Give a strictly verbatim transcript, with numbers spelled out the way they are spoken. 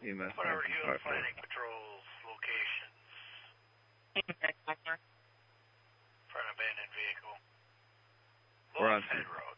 E M S. Whatever nineteen Human five four. Planning Patrol's locations for an abandoned vehicle. We're on Wolf Head Road.